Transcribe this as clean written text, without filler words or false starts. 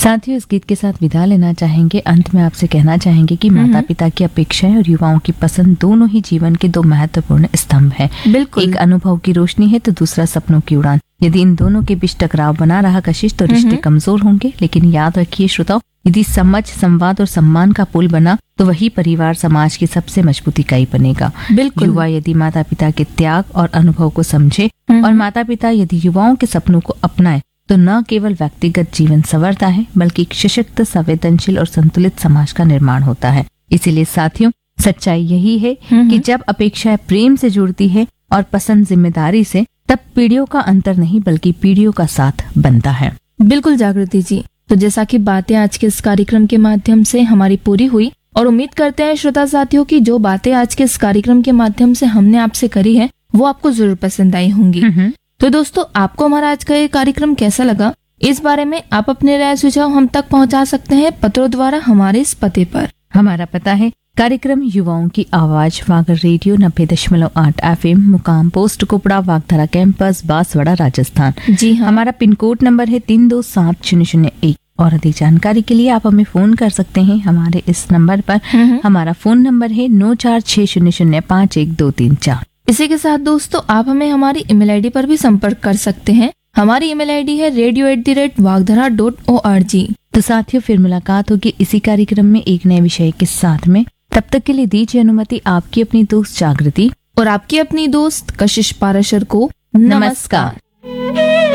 साथियों, इस गीत के साथ विदा लेना चाहेंगे। अंत में आपसे कहना चाहेंगे कि माता पिता की अपेक्षाएं और युवाओं की पसंद दोनों ही जीवन के दो महत्वपूर्ण स्तंभ हैं। बिल्कुल। एक अनुभव की रोशनी है तो दूसरा सपनों की उड़ान। यदि इन दोनों के बीच टकराव बना रहा कशिश तो रिश्ते कमजोर होंगे। लेकिन याद रखिए श्रोताओ, यदि समझ, संवाद और सम्मान का पुल बना तो वही परिवार समाज की सबसे मजबूत इकाई बनेगा। बिल्कुल। युवा यदि माता पिता के त्याग और अनुभव को समझे और माता पिता यदि युवाओं के सपनों को अपनाए तो न केवल व्यक्तिगत जीवन संवरता है बल्कि एक सशक्त, संवेदनशील और संतुलित समाज का निर्माण होता है। इसीलिए साथियों, सच्चाई यही है कि जब अपेक्षाएं प्रेम से जुड़ती है और पसंद जिम्मेदारी से, तब पीढ़ियों का अंतर नहीं बल्कि पीढ़ियों का साथ बनता है। बिल्कुल जागृति जी, तो जैसा कि बातें आज के इस कार्यक्रम के माध्यम से हमारी पूरी हुई और उम्मीद करते हैं श्रोता साथियों की जो बातें आज के इस कार्यक्रम के माध्यम से हमने आपसे करी है वो आपको जरूर पसंद आई होंगी। तो दोस्तों, आपको हमारा आज का ये कार्यक्रम कैसा लगा, इस बारे में आप अपने राय सुझाव हम तक पहुंचा सकते हैं पत्रों द्वारा हमारे इस पते पर। हमारा पता है कार्यक्रम युवाओं की आवाज, वागर रेडियो 90.8 FM, मुकाम पोस्ट कुपड़ा, वागधरा कैंपस, बांसवाड़ा, राजस्थान। जी हाँ। हमारा पिन कोड नंबर है 327001। और अधिक जानकारी के लिए आप हमें फोन कर सकते हैं हमारे इस नंबर पर। हमारा फोन नंबर है 9460051234। इसी के साथ दोस्तों, आप हमें हमारी ईमेल आईडी पर भी संपर्क कर सकते हैं। हमारी ईमेल आईडी है radio@wagdhara.org। तो साथियों, फिर मुलाकात होगी इसी कार्यक्रम में एक नए विषय के साथ में। तब तक के लिए दीजिए अनुमति आपकी अपनी दोस्त जागृति और आपकी अपनी दोस्त कशिश पाराशर को। नमस्कार।